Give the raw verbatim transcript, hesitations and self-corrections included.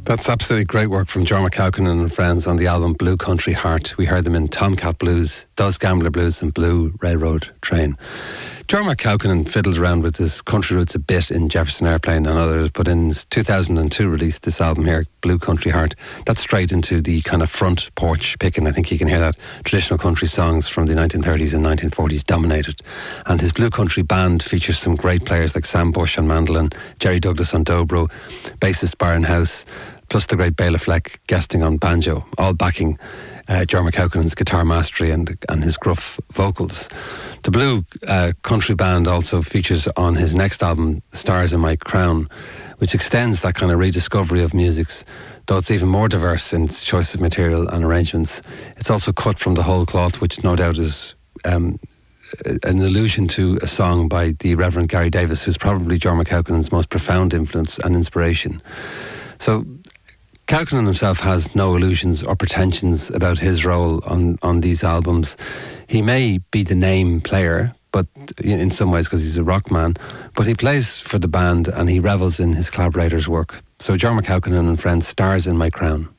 That's absolutely great work from Jorma Kaukonen and friends on the album Blue Country Heart. We heard them in Tomcat Blues, Does Gambler Blues and Blue Railroad Train. Jorma Kaukonen fiddled around with his country roots a bit in Jefferson Airplane and others, but in his two thousand two release, this album here, Blue Country Heart, that's straight into the kind of front porch picking. I think you can hear that. Traditional country songs from the nineteen thirties and nineteen forties dominated. And his Blue Country band features some great players like Sam Bush on mandolin, Jerry Douglas on dobro, bassist Byron House, plus the great Bela Fleck guesting on banjo, all backing uh, Jorma Kaukonen's guitar mastery and and his gruff vocals. The Blue uh, Country Band also features on his next album, Stars in My Crown, which extends that kind of rediscovery of music's, though it's even more diverse in its choice of material and arrangements. It's also cut from the whole cloth, which no doubt is um, an allusion to a song by the Reverend Gary Davis, who's probably Jorma Kaukonen's most profound influence and inspiration. So Kaukonen himself has no illusions or pretensions about his role on, on these albums. He may be the name player, but in some ways because he's a rock man, but he plays for the band and he revels in his collaborators' work. So Jorma Kaukonen and friends, Stars in My Crown.